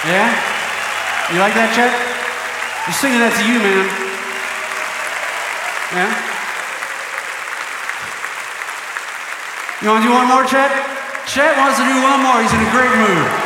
Yeah? You like that, Chet? He's singing that to you, man. Yeah? You want to do one more, Chet? Chet wants to do one more. He's in a great mood.